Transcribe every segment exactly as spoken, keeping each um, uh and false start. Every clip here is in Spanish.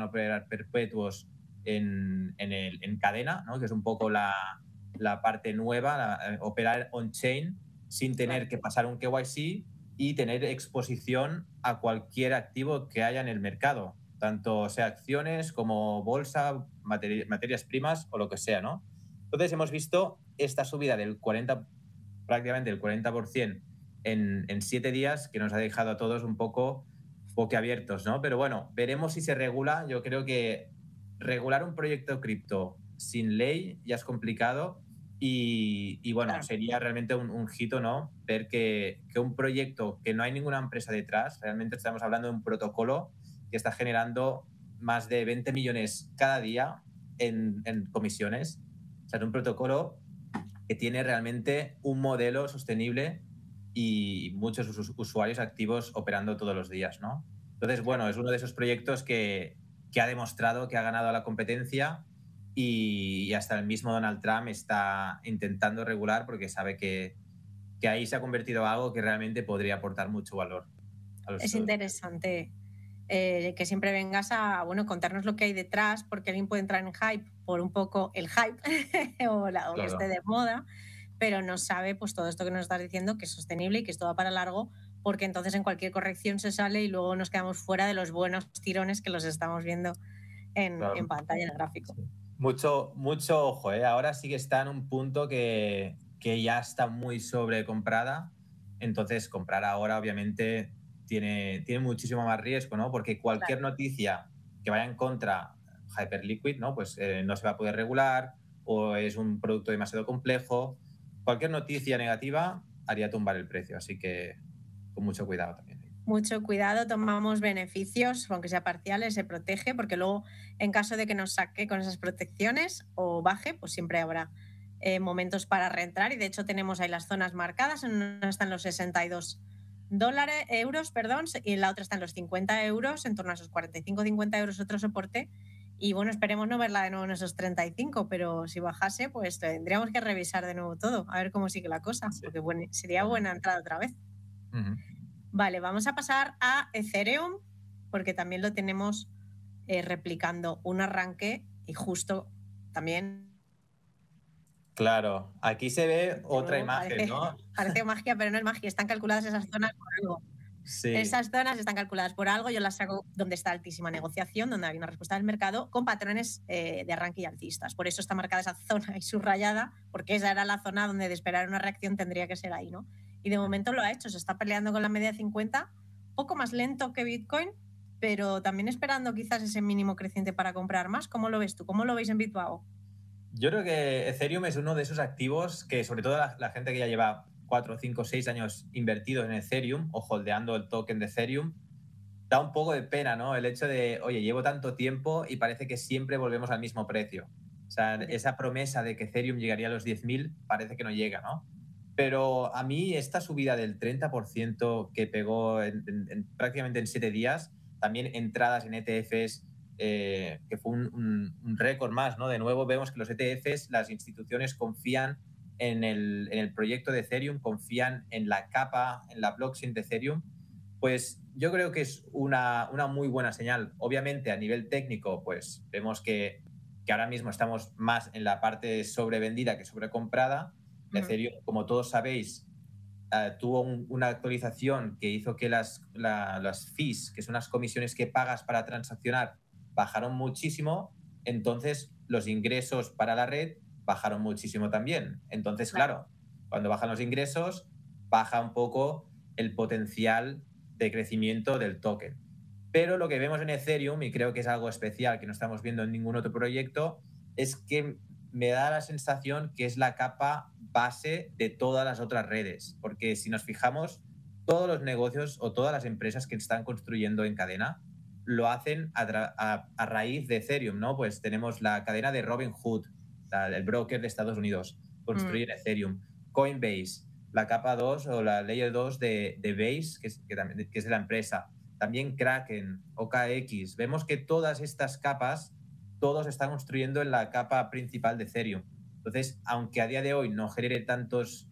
operar perpetuos en, en, el, en cadena, ¿no? Que es un poco la, la parte nueva, la, eh, operar on-chain sin tener claro. que pasar un K Y C y tener exposición a cualquier activo que haya en el mercado, tanto sea acciones como bolsa, materi materias primas o lo que sea, ¿no? Entonces hemos visto esta subida del cuarenta, prácticamente el cuarenta por ciento en, en siete días, que nos ha dejado a todos un poco boquiabiertos, ¿no? Pero bueno, veremos si se regula. Yo creo que regular un proyecto cripto sin ley ya es complicado y, y bueno, claro. sería realmente un, un hito, ¿no? Ver que, que un proyecto que no hay ninguna empresa detrás, realmente estamos hablando de un protocolo que está generando más de veinte millones cada día en, en comisiones. O sea, es un protocolo que tiene realmente un modelo sostenible y muchos usuarios activos operando todos los días, ¿no? Entonces, bueno, es uno de esos proyectos que, que ha demostrado que ha ganado la competencia y, y hasta el mismo Donald Trump está intentando regular porque sabe que, que ahí se ha convertido en algo que realmente podría aportar mucho valor a los Es interesante eh, que siempre vengas a bueno, contarnos lo que hay detrás, porque alguien puede entrar en hype por un poco el hype o, la, o claro. que esté de moda, pero no sabe pues todo esto que nos estás diciendo, que es sostenible y que esto va para largo, porque entonces en cualquier corrección se sale y luego nos quedamos fuera de los buenos tirones que los estamos viendo en, claro. en pantalla, en el gráfico. Sí. Mucho, mucho ojo, ¿eh? Ahora sí que está en un punto que, que ya está muy sobrecomprada, entonces comprar ahora obviamente tiene, tiene muchísimo más riesgo, ¿no? Porque cualquier claro. noticia que vaya en contra Hyperliquid, ¿no? Pues eh, no se va a poder regular o es un producto demasiado complejo. Cualquier noticia negativa haría tumbar el precio, así que con mucho cuidado también. Mucho cuidado, tomamos beneficios, aunque sea parciales, se protege, porque luego en caso de que nos saque con esas protecciones o baje, pues siempre habrá eh, momentos para reentrar y de hecho tenemos ahí las zonas marcadas, en una están los sesenta y dos dólares, euros, perdón, y en la otra están los cincuenta euros, en torno a esos cuarenta y cinco cincuenta euros otro soporte y bueno, esperemos no verla de nuevo en esos treinta y cinco, pero si bajase pues tendríamos que revisar de nuevo todo, a ver cómo sigue la cosa, sí. porque bueno, sería buena entrada otra vez. Uh-huh. Vale, vamos a pasar a Ethereum, porque también lo tenemos eh, replicando un arranque y justo también... Claro, aquí se ve otra imagen, parece, ¿no? Parece magia, pero no es magia, están calculadas esas zonas por algo. Sí. Esas zonas están calculadas por algo, yo las saco donde está altísima negociación, donde hay una respuesta del mercado, con patrones eh, de arranque y alcistas. Por eso está marcada esa zona y subrayada, porque esa era la zona donde de esperar una reacción tendría que ser ahí, ¿no? Y de momento lo ha hecho, se está peleando con la media de cincuenta, poco más lento que Bitcoin, pero también esperando quizás ese mínimo creciente para comprar más. ¿Cómo lo ves tú? ¿Cómo lo veis en Bitpao? Yo creo que Ethereum es uno de esos activos que, sobre todo la, la gente que ya lleva cuatro, cinco, seis años invertidos en Ethereum o holdeando el token de Ethereum, da un poco de pena, ¿no? El hecho de, oye, llevo tanto tiempo y parece que siempre volvemos al mismo precio. O sea, esa promesa de que Ethereum llegaría a los diez mil parece que no llega, ¿no? Pero a mí esta subida del treinta por ciento que pegó en, en, en, prácticamente en siete días, también entradas en E T Fs, eh, que fue un, un, un récord más, ¿no? De nuevo vemos que los E T Fs, las instituciones confían en el, en el proyecto de Ethereum, confían en la capa, en la blockchain de Ethereum. Pues yo creo que es una, una muy buena señal. Obviamente, a nivel técnico, pues vemos que, que ahora mismo estamos más en la parte sobrevendida que sobrecomprada. Uh-huh. Ethereum, como todos sabéis, uh, tuvo un, una actualización que hizo que las, la, las fees, que son las comisiones que pagas para transaccionar, bajaron muchísimo. Entonces, los ingresos para la red bajaron muchísimo también. Entonces, claro, cuando bajan los ingresos, baja un poco el potencial de crecimiento del token. Pero lo que vemos en Ethereum, y creo que es algo especial que no estamos viendo en ningún otro proyecto, es que me da la sensación que es la capa base de todas las otras redes. Porque si nos fijamos, todos los negocios o todas las empresas que están construyendo en cadena lo hacen a, a, a raíz de Ethereum, ¿no? Pues tenemos la cadena de Robinhood, la, el broker de Estados Unidos, construye mm. en Ethereum. Coinbase, la capa dos o la layer dos de, de Base, que es, que, también, que es de la empresa. También Kraken, O K X. Vemos que todas estas capas, todos están construyendo en la capa principal de Ethereum. Entonces, aunque a día de hoy no genere tantos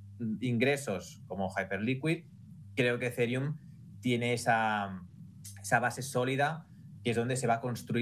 ingresos como Hyperliquid, creo que Ethereum tiene esa, esa base sólida que es donde se va a construir